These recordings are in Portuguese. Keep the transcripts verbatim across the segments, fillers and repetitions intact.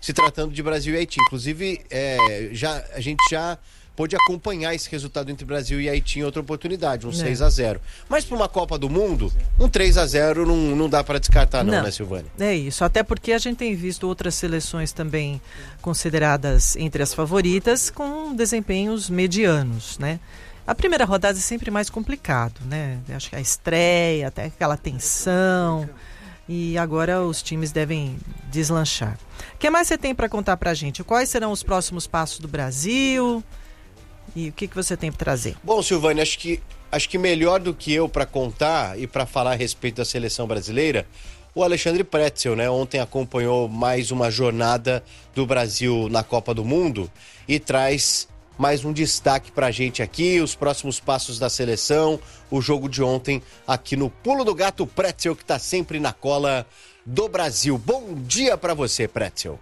se tratando de Brasil e Haiti. Inclusive, é, já, a gente já pôde acompanhar esse resultado entre Brasil e Haiti em outra oportunidade, um é. seis a zero. Mas para uma Copa do Mundo, um três a zero não, não dá para descartar não, não, né, Silvânia? É isso, até porque a gente tem visto outras seleções também consideradas entre as favoritas com desempenhos medianos, né? A primeira rodada é sempre mais complicado, né? Acho que a estreia, até aquela tensão, e agora os times devem deslanchar. O que mais você tem para contar para a gente? Quais serão os próximos passos do Brasil? E o que, que você tem para trazer? Bom, Silvânia, acho que, acho que melhor do que eu para contar e para falar a respeito da seleção brasileira, o Alexandre Pretzel, né? Ontem acompanhou mais uma jornada do Brasil na Copa do Mundo e traz mais um destaque pra gente aqui, os próximos passos da seleção, o jogo de ontem aqui no Pulo do Gato. Pretzel, que tá sempre na cola do Brasil. Bom dia pra você, Pretzel.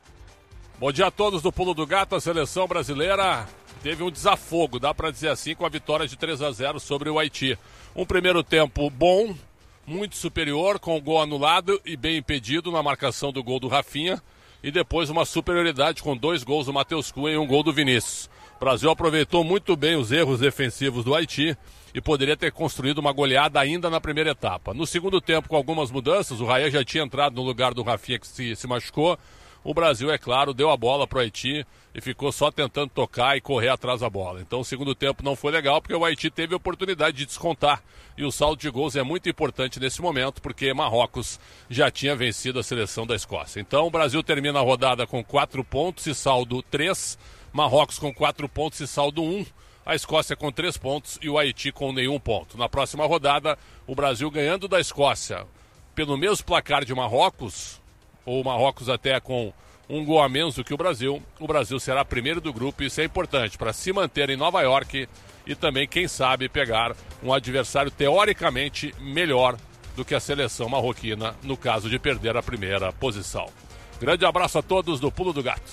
Bom dia a todos do Pulo do Gato. A seleção brasileira teve um desafogo, dá pra dizer assim, com a vitória de três a zero sobre o Haiti. Um primeiro tempo bom, muito superior, com o gol anulado e bem impedido na marcação do gol do Rafinha, e depois uma superioridade com dois gols do Matheus Cunha e um gol do Vinícius. O Brasil aproveitou muito bem os erros defensivos do Haiti e poderia ter construído uma goleada ainda na primeira etapa. No segundo tempo, com algumas mudanças, o Raia já tinha entrado no lugar do Rafinha, que se, se machucou. O Brasil, é claro, deu a bola para o Haiti e ficou só tentando tocar e correr atrás da bola. Então o segundo tempo não foi legal, porque o Haiti teve a oportunidade de descontar. E o saldo de gols é muito importante nesse momento, porque Marrocos já tinha vencido a seleção da Escócia. Então o Brasil termina a rodada com quatro pontos e saldo três, Marrocos com quatro pontos e saldo um, a Escócia com três pontos e o Haiti com nenhum ponto. Na próxima rodada, o Brasil ganhando da Escócia pelo mesmo placar de Marrocos, ou Marrocos até com um gol a menos do que o Brasil, o Brasil será primeiro do grupo, e isso é importante para se manter em Nova York e também, quem sabe, pegar um adversário teoricamente melhor do que a seleção marroquina, no caso de perder a primeira posição. Grande abraço a todos do Pulo do Gato.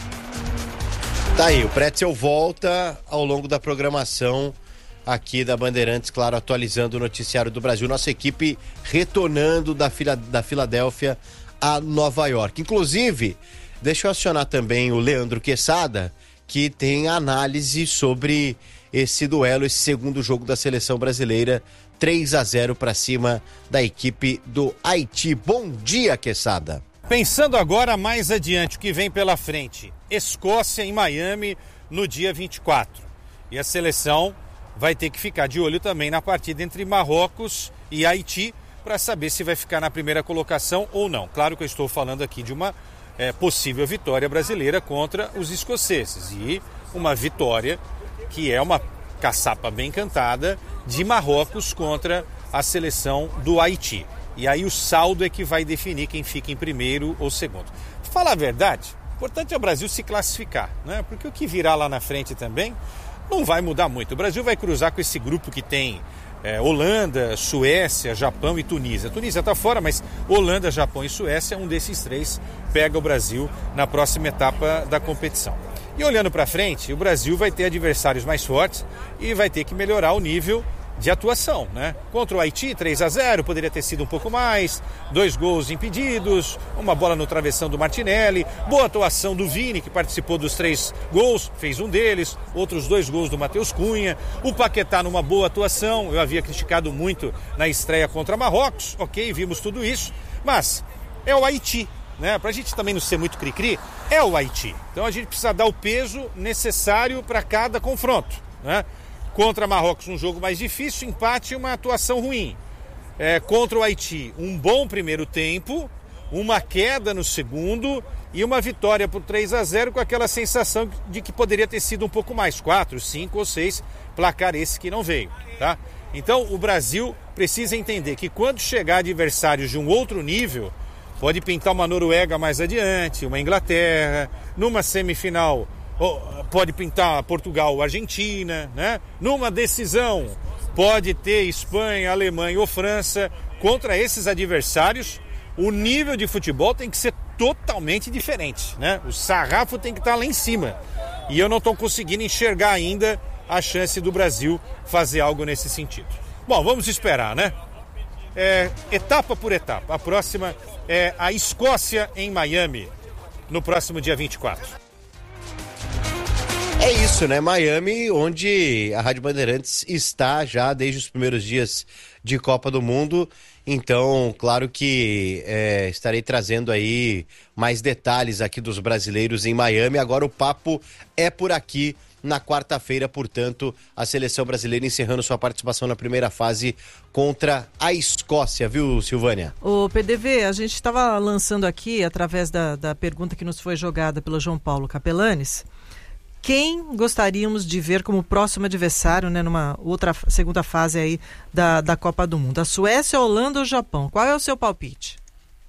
Tá aí, o Pretzel volta ao longo da programação aqui da Bandeirantes, claro, atualizando o noticiário do Brasil. Nossa equipe retornando da, Fila, da Filadélfia a Nova York. Inclusive, deixa eu acionar também o Leandro Quesada, que tem análise sobre esse duelo, esse segundo jogo da seleção brasileira, três a zero para cima da equipe do Haiti. Bom dia, Quesada. Pensando agora mais adiante, o que vem pela frente, Escócia em Miami no dia vinte e quatro. E a seleção vai ter que ficar de olho também na partida entre Marrocos e Haiti, para saber se vai ficar na primeira colocação ou não. Claro que eu estou falando aqui de uma é, possível vitória brasileira contra os escoceses. E uma vitória que é uma caçapa bem cantada de Marrocos contra a seleção do Haiti. E aí o saldo é que vai definir quem fica em primeiro ou segundo. Pra falar a verdade, o importante é o Brasil se classificar, né? Porque o que virá lá na frente também não vai mudar muito. O Brasil vai cruzar com esse grupo que tem É, Holanda, Suécia, Japão e Tunísia. A Tunísia está fora, mas Holanda, Japão e Suécia, um desses três pega o Brasil na próxima etapa da competição. E olhando para frente, o Brasil vai ter adversários mais fortes e vai ter que melhorar o nível de atuação, né? Contra o Haiti, três a zero, poderia ter sido um pouco mais, dois gols impedidos, uma bola no travessão do Martinelli, boa atuação do Vini, que participou dos três gols, fez um deles, outros dois gols do Matheus Cunha, o Paquetá numa boa atuação, eu havia criticado muito na estreia contra Marrocos, ok, vimos tudo isso, mas é o Haiti, né? Pra gente também não ser muito cri-cri, é o Haiti, então a gente precisa dar o peso necessário para cada confronto, né? Contra Marrocos, um jogo mais difícil, empate e uma atuação ruim. É, contra o Haiti, um bom primeiro tempo, uma queda no segundo e uma vitória por três a zero com aquela sensação de que poderia ter sido um pouco mais, quatro, cinco ou seis, placar esse que não veio, tá? Então o Brasil precisa entender que quando chegar adversários de um outro nível, pode pintar uma Noruega mais adiante, uma Inglaterra, numa semifinal pode pintar Portugal ou Argentina, né? Numa decisão pode ter Espanha, Alemanha ou França. Contra esses adversários, o nível de futebol tem que ser totalmente diferente, né? O sarrafo tem que estar lá em cima. E eu não estou conseguindo enxergar ainda a chance do Brasil fazer algo nesse sentido. Bom, vamos esperar, né? É, etapa por etapa. A próxima é a Escócia em Miami. no próximo dia vinte e quatro. É isso, né? Miami, onde a Rádio Bandeirantes está já desde os primeiros dias de Copa do Mundo. Então, claro que é, estarei trazendo aí mais detalhes aqui dos brasileiros em Miami. Agora o papo é por aqui na quarta-feira, portanto, a seleção brasileira encerrando sua participação na primeira fase contra a Escócia, viu, Silvânia? Ô, P D V, a gente estava lançando aqui, através da, da pergunta que nos foi jogada pelo João Paulo Capelanes, quem gostaríamos de ver como próximo adversário, né, numa outra segunda fase aí da, da Copa do Mundo? A Suécia, a Holanda ou o Japão? Qual é o seu palpite?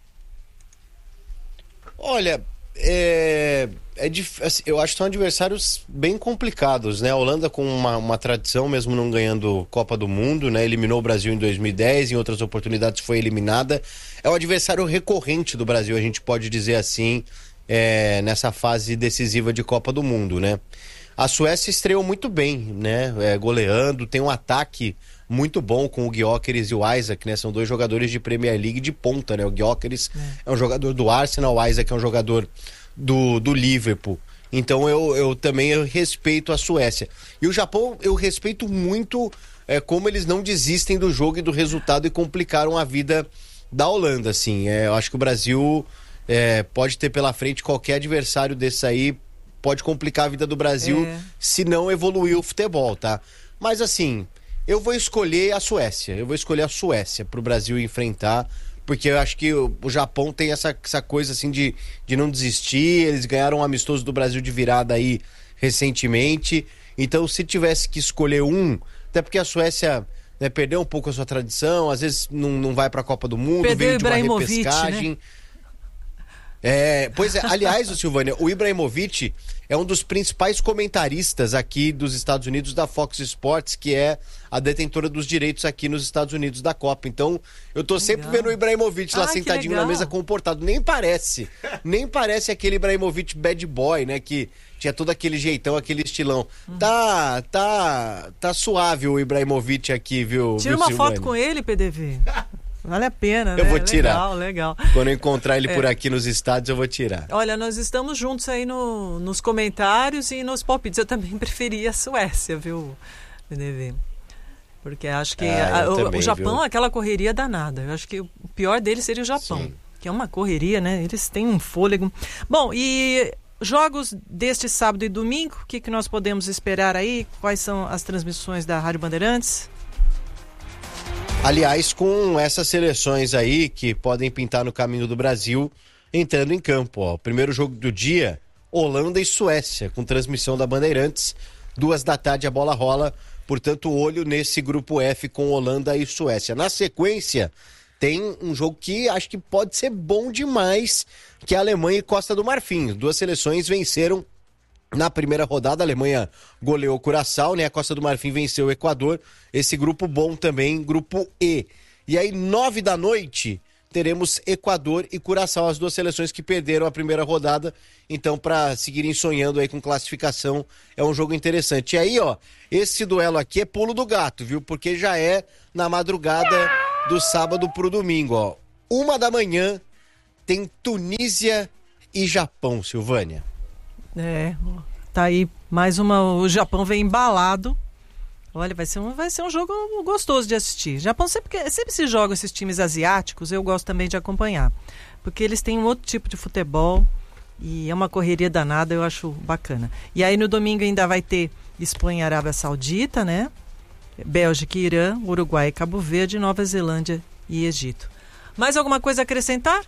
Olha, é, é dif... assim, eu acho que são adversários bem complicados, né? A Holanda com uma, uma tradição, mesmo não ganhando Copa do Mundo, né? Eliminou o Brasil em dois mil e dez, em outras oportunidades foi eliminada. É um adversário recorrente do Brasil, a gente pode dizer assim, É, nessa fase decisiva de Copa do Mundo, né? A Suécia estreou muito bem, né? É, goleando, tem um ataque muito bom com o Gyökeres e o Isaac, né? São dois jogadores de Premier League de ponta, né? O Gyökeres é, é um jogador do Arsenal, o Isaac é um jogador do, do Liverpool. Então eu, eu também eu respeito a Suécia. E o Japão, eu respeito muito é, como eles não desistem do jogo e do resultado e complicaram a vida da Holanda, assim. É, eu acho que o Brasil... É, pode ter pela frente qualquer adversário desse aí, pode complicar a vida do Brasil é. se não evoluir o futebol, tá? Mas assim, eu vou escolher a Suécia, eu vou escolher a Suécia pro Brasil enfrentar, porque eu acho que o, o Japão tem essa, essa coisa assim de, de não desistir, eles ganharam um amistoso do Brasil de virada aí recentemente, então se tivesse que escolher um, até porque a Suécia... né, perdeu um pouco a sua tradição, às vezes não, não vai pra Copa do Mundo, perdeu veio de uma Ibrahimovic, repescagem... Né? É, pois é, aliás, o Silvânia, o Ibrahimovic é um dos principais comentaristas aqui dos Estados Unidos da Fox Sports, que é a detentora dos direitos aqui nos Estados Unidos da Copa. Então, eu tô legal. sempre vendo o Ibrahimovic lá ah, sentadinho na mesa comportado. Nem parece, nem parece aquele Ibrahimovic bad boy, né, que tinha todo aquele jeitão, aquele estilão. Hum. Tá, tá, tá suave o Ibrahimovic aqui, viu? Tira viu, uma Silvânia? foto com ele, P D V. Vale a pena, né? Eu vou tirar. Legal, legal. Quando eu encontrar ele é. por aqui nos estádios, eu vou tirar. Olha, nós estamos juntos aí no, nos comentários e nos palpites. Eu também preferia a Suécia, viu, B D V? Porque acho que ah, a, o, também, o Japão, viu? aquela correria danada. Eu acho que o pior deles seria o Japão. Sim. Que é uma correria, né? Eles têm um fôlego. Bom, e jogos deste sábado e domingo, o que, que nós podemos esperar aí? Quais são as transmissões da Rádio Bandeirantes? Aliás, com essas seleções aí que podem pintar no caminho do Brasil, entrando em campo, ó. O primeiro jogo do dia, Holanda e Suécia, com transmissão da Bandeirantes, duas da tarde a bola rola, portanto olho nesse grupo F com Holanda e Suécia. Na sequência, tem um jogo que acho que pode ser bom demais, que é a Alemanha e Costa do Marfim. Duas seleções venceram na primeira rodada, a Alemanha goleou o Curaçao, né? A Costa do Marfim venceu o Equador. Esse grupo bom também, grupo E. E aí, nove da noite, teremos Equador e Curaçao, as duas seleções que perderam a primeira rodada. Então, para seguirem sonhando aí com classificação, é um jogo interessante. E aí, ó, esse duelo aqui é pulo do gato, viu? Porque já é na madrugada do sábado pro domingo, ó. Uma da manhã, tem Tunísia e Japão, Silvânia. É, tá aí mais uma. O Japão vem embalado. Olha, vai ser um, vai ser um jogo gostoso de assistir. Japão sempre, sempre se joga esses times asiáticos, eu gosto também de acompanhar. Porque eles têm um outro tipo de futebol e é uma correria danada, eu acho bacana. E aí no domingo ainda vai ter Espanha e Arábia Saudita, né? Bélgica e Irã, Uruguai e Cabo Verde, Nova Zelândia e Egito. Mais alguma coisa a acrescentar?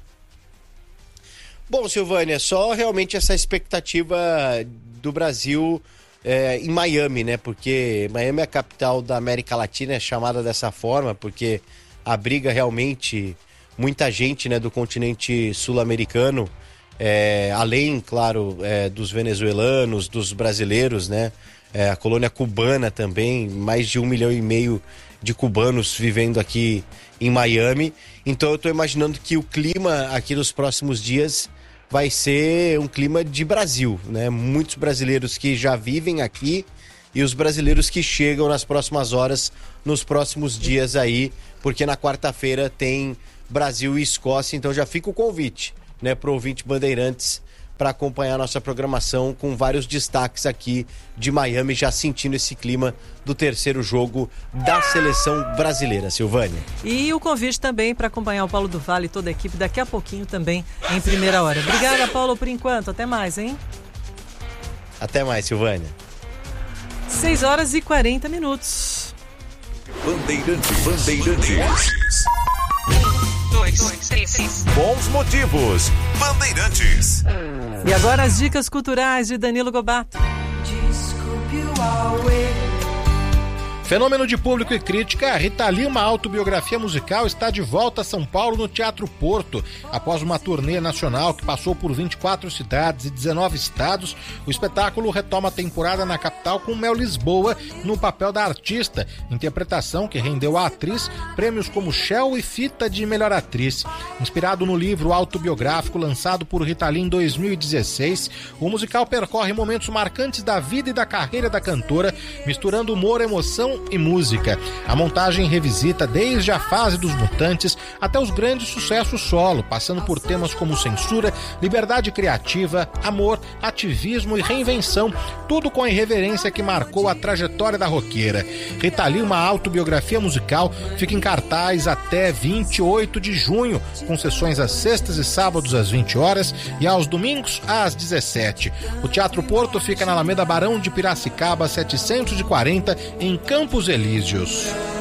Bom, Silvânia, só realmente essa expectativa do Brasil é, em Miami, né? Porque Miami é a capital da América Latina, é chamada dessa forma, porque abriga realmente muita gente, né, do continente sul-americano, é, além, claro, é, dos venezuelanos, dos brasileiros, né? É, a colônia cubana também, mais de um milhão e meio de cubanos vivendo aqui em Miami. Então eu estou imaginando que o clima aqui nos próximos dias vai ser um clima de Brasil, né? Muitos brasileiros que já vivem aqui e os brasileiros que chegam nas próximas horas, nos próximos dias aí, porque na quarta-feira tem Brasil e Escócia, então já fica o convite né, pro ouvinte Bandeirantes, para acompanhar a nossa programação com vários destaques aqui de Miami, já sentindo esse clima do terceiro jogo da seleção brasileira, Silvânia. E o convite também para acompanhar o Paulo do Vale e toda a equipe daqui a pouquinho também em primeira hora. Obrigada, Paulo, por enquanto. Até mais, hein? Até mais, Silvânia. seis horas e quarenta minutos. Bandeirantes. Bandeirantes. Dois, dois, três. Bons motivos. Bandeirantes. E agora as dicas culturais de Danilo Gobato. Fenômeno de público e crítica, Rita Lee, uma autobiografia musical, está de volta a São Paulo no Teatro Porto. Após uma turnê nacional que passou por vinte e quatro cidades e dezenove estados, o espetáculo retoma a temporada na capital com Mel Lisboa no papel da artista, interpretação que rendeu à atriz prêmios como Shell e Fita de Melhor Atriz. Inspirado no livro autobiográfico lançado por Rita Lee em dois mil e dezesseis, o musical percorre momentos marcantes da vida e da carreira da cantora, misturando humor, emoção e música. A montagem revisita desde a fase dos Mutantes até os grandes sucessos solo, passando por temas como censura, liberdade criativa, amor, ativismo e reinvenção, tudo com a irreverência que marcou a trajetória da roqueira. Rita Lee, uma autobiografia musical, fica em cartaz até vinte e oito de junho, com sessões às sextas e sábados às vinte horas e aos domingos às dezessete. O Teatro Porto fica na Alameda Barão de Piracicaba setecentos e quarenta, em Campos Elíseos.